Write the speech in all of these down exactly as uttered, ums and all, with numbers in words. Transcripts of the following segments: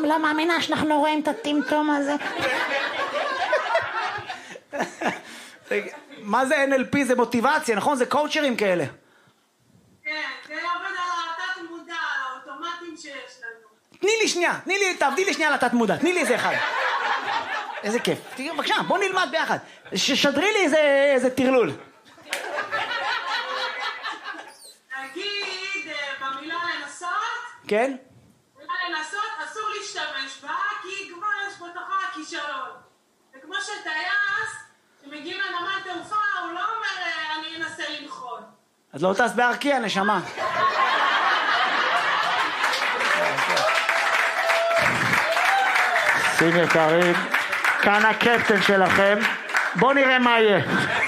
לא מאמינה שאנחנו רואים את הטמטום הזה. מה זה אן אל פי? זה מוטיבציה, נכון? זה קואוצ'רים כאלה. כן, זה עובד על התת מודע, על האוטומטים שיש לנו. תני לי שנייה, תני לי, תעבדי לי שנייה על התת מודע, תני לי איזה אחד. איזה כיף. תראי, בבקשה, בוא נלמד ביחד. ששדרי לי איזה, איזה תרלול. נגיד, במילה לנסות, כן? במילה לנסות אסור להשתמש בה, כי כבר יש בתוכה הכישלון. זה כמו שטייס, שמגיעים לנמל תעופה, הוא לא אומר, אני אנסה לנחון. אז לא טס בארקיע, נשמה. שים יקרים, כאן הקפטן שלכם. בואו נראה מה יהיה.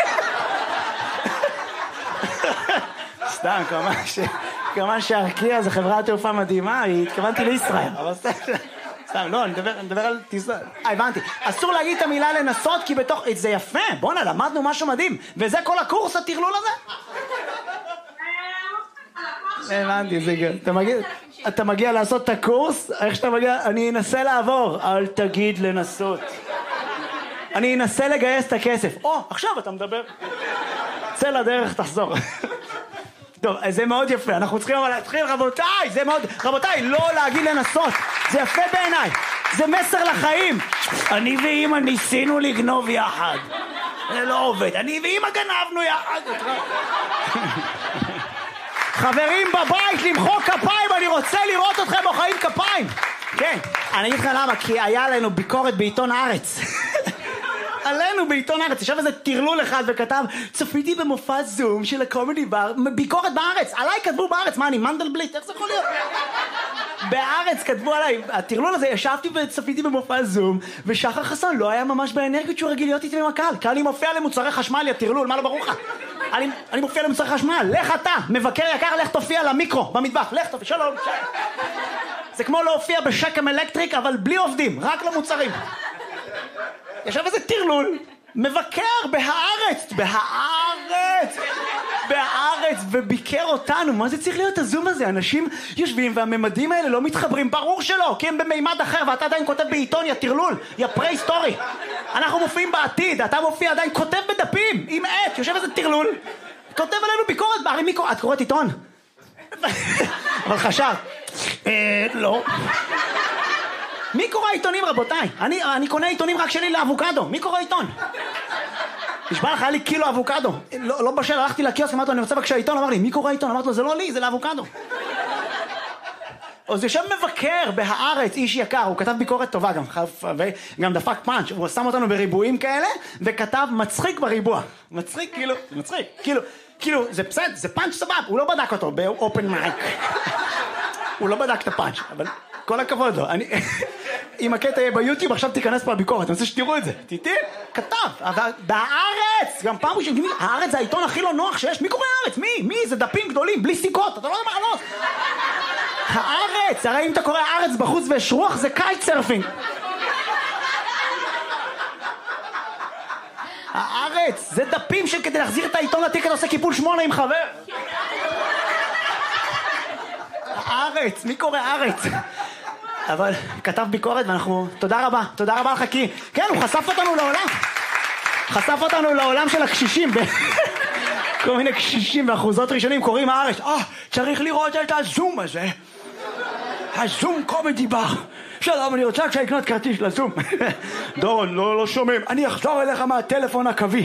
סתם, כמובן ש... כמובן שארקיע זה חברת תעופה מדהימה, התכוונתי לישראל. אבל סתם, סתם, לא, אני מדבר, אני מדבר על טיסה. אה, הבנתי. אסור להגיד את המילה לנסות, כי בתוך... זה יפה, בוא'נה, למדנו משהו מדהים. וזה כל הקורס, התרלול הזה? הבנתי, זה גם. אתה מגיע... אתה מגיע לעשות את הקורס, איך שאתה מגיע, אני אנסה לעבור, אל תגיד לנסות. אני אנסה לגייס את הכסף. או, עכשיו אתה מדבר. צא לדרך, תחזור. טוב, זה מאוד יפה, אנחנו צריכים אבל להתחיל, רבותיי, זה מאוד, רבותיי, לא להגיד לנסות, זה יפה בעיניי, זה מסר לחיים. אני ואמא ניסינו לגנוב יחד. זה לא עובד, אני ואמא גנבנו יחד. חברים בבית, למחוא כפיים, אני רוצה לראות אתכם מוחאים כפיים. כן, אני אגיד לך למה, כי היה לנו ביקורת בעיתון הארץ. עלינו בעיתון הארץ, ישב איזה תרלול אחד וכתב, צפיתי במופע זום של הקומדי בר, ביקורת בארץ, עליי כתבו בארץ, מה אני מנדלבליט, איך זה יכול להיות? בארץ כתבו עליי, התרלול הזה, ישבתי וצפיתי במופע זום, ושחר חסון לא היה ממש באנרגיות שהוא רגיל להיות איתי במקהל, כי אני מופיע למוצרי חשמל, יא תרלול, מה לא ברור לך? אני, אני מופיע למוצרי חשמל, לך אתה, מבקר יקר, לך תופיע למיקרו, במטבח, לך תופיע, שלום, שלום. זה כמו להופיע בשקם אלקטריק, אבל בלי עובדים, רק למוצרים. ישב איזה תרלול, מבקר בהארץ, בהארץ, בהארץ, וביקר אותנו. מה זה צריך להיות הזום הזה? אנשים יושבים והממדים האלה לא מתחברים, ברור שלא, כי הם במימד אחר, ואתה עדיין כותב בעיתון, יא תרלול, יא פרה-היסטורי. אנחנו מופיעים בעתיד, אתה מופיע עדיין, כותב בדפים, עם עט, יושב איזה תרלול, כותב עלינו ביקורת, הרי מי קורא? את קוראת עיתון? אבל חשב, אה, לא. מי קורא עיתונים, רבותיי? אני, אני קונה עיתונים רק שלי לאבוקדו. מי קורא עיתון? נשבע לך, היה לי קילו אבוקדו. לא, לא בשל, הלכתי לקיוסק, אמרתי לו, אני רוצה בבקשה עיתון, אמר לי, מי קורא עיתון? אמרתי לו, זה לא לי, זה לאבוקדו. אז יושב מבקר בהארץ, איש יקר, הוא כתב ביקורת טובה גם, וגם דפק פאנץ', הוא שם אותנו בריבועים כאלה, וכתב מצחיק בריבוע. מצחיק, כאילו, מצחיק, כאילו, כאילו, זה בסדר, זה פאנץ' סבב, הוא לא בדק אותו באופן מייק. הוא לא בדק את הפאנץ', אבל כל הכבוד לו. אני... אם הקטע יהיה ביוטיוב, עכשיו תיכנס פה לביקורת, אני רוצה שתראו את זה. תיתי, כתב, אבל בהארץ, גם פעם ראשונה, הארץ זה העיתון הכי לא נוח שיש, מי קורא הארץ? מי? מי? זה דפים גדולים, בלי סיכות, אתה לא יודע מה לענות. הארץ, הרי אם אתה קורא הארץ בחוץ ויש רוח, זה קייט סרפינג. הארץ, זה דפים שכדי להחזיר את העיתון לתיק, אתה עושה קיפול שמונה עם חבר. הארץ, מי קורא הארץ? אבל כתב ביקורת ואנחנו, תודה רבה, תודה רבה לך, כי כן, הוא חשף אותנו לעולם. חשף אותנו לעולם של הקשישים. כל מיני קשישים ואחוזות ראשונים קוראים הארץ. אה, צריך לראות את הזום הזה. הזום קומדי בר. שלום, אני רוצה כשהקנות כרטיס לזום. דורון, לא, לא שומעים. אני אחזור אליך מהטלפון הקווי.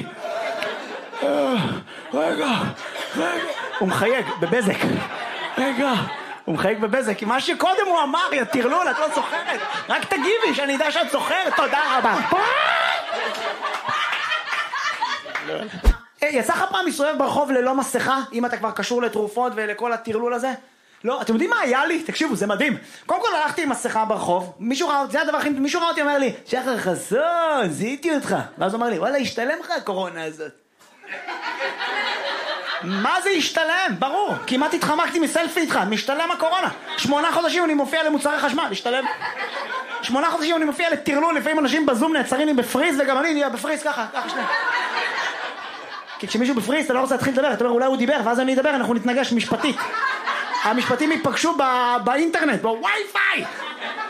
רגע, רגע. הוא מחייג בבזק. רגע. הוא מחייג בבזק, כי מה שקודם הוא אמר, יא תרלול, את לא זוכרת. רק תגיבי שאני יודע שאת זוכרת. תודה רבה. יצא לך פעם מסתובב ברחוב ללא מסכה, אם אתה כבר קשור לתרופות ולכל התרלול הזה? לא, אתם יודעים מה היה לי? תקשיבו, זה מדהים. קודם כל הלכתי עם מסכה ברחוב, מישהו ראה אותי, זה הדבר הכי, מישהו ראה אותי, אומר לי, שחר חסון, זיהיתי אותך. ואז הוא אומר לי, וואלה, השתלם לך הקורונה הזאת. מה זה השתלם? ברור, כמעט התחמקתי מסלפי איתך, משתלם הקורונה. שמונה חודשים אני מופיע למוצרי חשמל, השתלם. שמונה חודשים אני מופיע לתרלול, לפעמים אנשים בזום נעצרים לי בפריז, וגם אני נהיה בפריז ככה, ככה שנייה. כי כשמישהו בפריז אתה לא רוצה להתחיל לדבר, אתה אומר אולי הוא דיבר, ואז אני אדבר, אנחנו נתנגש משפטית. המשפטים ייפגשו באינטרנט, בווי-פיי.